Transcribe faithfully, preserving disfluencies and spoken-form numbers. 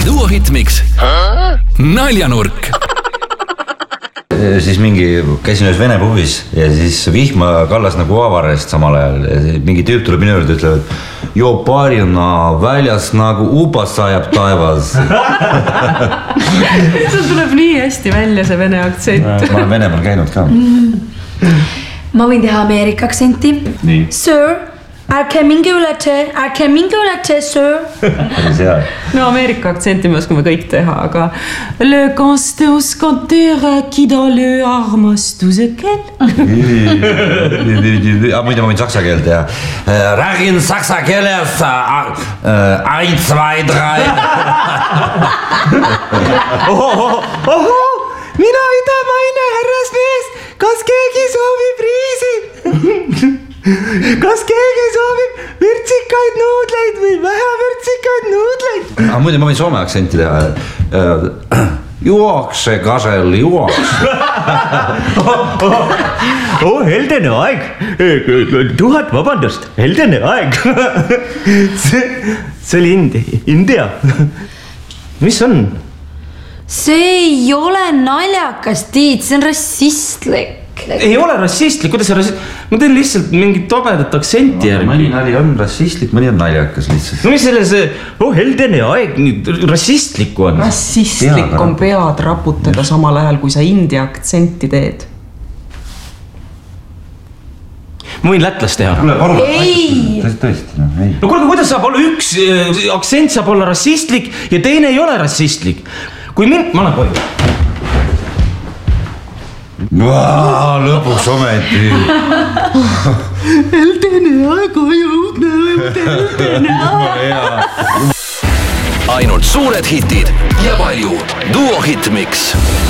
Duo Hitmix naljanurk. Siis mingi, käisin ühes vene puhvis ja siis vihma kallas nagu avarest samal ajal. Mingi tüüp tuleb minu juurde, ütleb, et jo parina väljas nagu upas sajab taevas. See tuleb nii hästi välja, see vene aktsent. Ma olen Venemaal käinud ka. Ma võin teha Ameerika aktsenti. Nii. Sir, ärke minge ülete, ärke minge ülete, sir. No Ameerika aktsenti me oskame kõik teha, aga le constateur qui dans le armastuse kel. Muide ma võin saksa keelt teha. Räägin saksa keeles ein, zwei, drei. Oho, mina idamaine härrasmees, kas keegi soovib riisi? Kas keegi soovib vürtsikaid nuudleid või vähe vürtsikaid nuudleid? Ah, muide, ma võin soome aktsenti teha. Juokse, kasel, juokse. Oh, heldene aeg. Tuhat vabandust, heldene aeg. See, see oli India. India. Mis on? See ei ole naljakas, Tiit, see on rassistlik. Ei ole rassistlik, kuidas see rassistlik? Ma teen lihtsalt mingit tobedat aktsenti järgi. Mõni nali on rassistlik, mõni on naljakas lihtsalt. No mis selle see, oh heldene aeg nüüd rassistlikku on? Rassistlik on pead raputada samal ajal, kui sa india aktsenti teed. Ma võin lätlast teha. Ei! Tõesti, no ei. No kuulge, kuidas saab olla üks aktsent saab olla rassistlik ja teine ei ole rassistlik? Kui mind, ma olen koju. Lõpuks ometi. Heldene aeg on jõudne, heldene aeg. Ainult suured hitid ja palju Duo Hitmix.